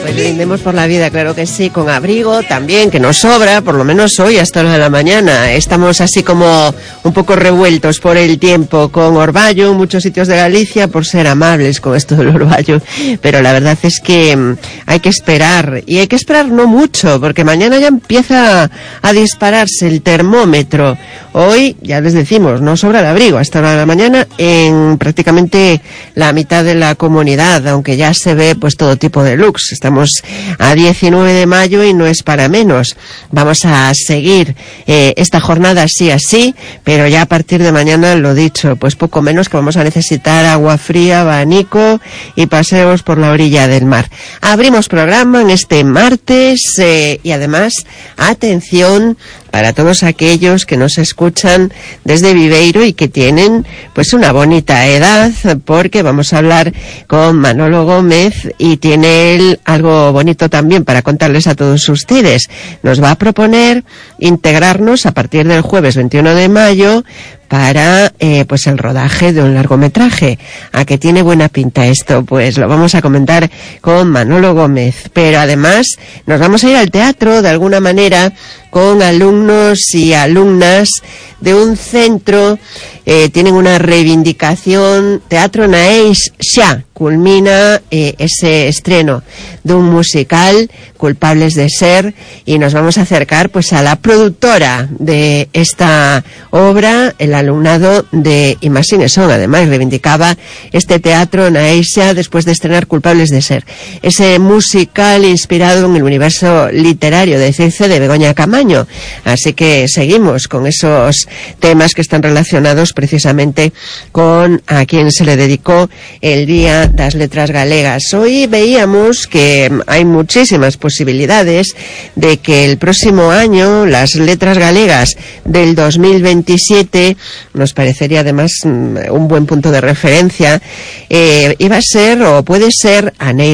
Pues brindemos por la vida, claro que sí, con abrigo también, que nos sobra, por lo menos hoy hasta la hora de la mañana. Estamos así como un poco revueltos por el tiempo, con orvallo en muchos sitios de Galicia, por ser amables con esto del orvallo. Pero la verdad es que hay que esperar, y hay que esperar no mucho, porque mañana ya empieza a dispararse el termómetro. Hoy, ya les decimos, no sobra el abrigo hasta la hora de la mañana en prácticamente la mitad de la comunidad, aunque ya se ve pues todo tipo de looks. Estamos a 19 de mayo y no es para menos. Vamos a seguir esta jornada así, pero ya a partir de mañana, lo dicho, pues poco menos que vamos a necesitar agua fría, abanico y paseos por la orilla del mar. Abrimos programa en este martes y además, atención para todos aquellos que nos escuchan desde Viveiro y que tienen pues una bonita edad, porque vamos a hablar con Manolo Gómez y tiene él algo bonito también para contarles a todos ustedes. Nos va a proponer integrarnos a partir del jueves 21 de mayo para pues el rodaje de un largometraje. ¿A que tiene buena pinta esto? Pues lo vamos a comentar con Manolo Gómez. Pero además nos vamos a ir al teatro de alguna manera con alumnos y alumnas de un centro. Tienen una reivindicación. Teatro Naeix xa culmina ese estreno de un musical, Culpables de Ser, y nos vamos a acercar pues a la productora de esta obra. El alumnado de Imagine Son además reivindicaba este teatro Naeix xa después de estrenar Culpables de Ser, ese musical inspirado en el universo literario de Circe de Begoña Camaño. Así que seguimos con esos temas que están relacionados precisamente con a quien se le dedicó el Día das Letras Galegas. Hoy veíamos que hay muchísimas posibilidades de que el próximo año las letras galegas del 2027, nos parecería además un buen punto de referencia, iba a ser o puede ser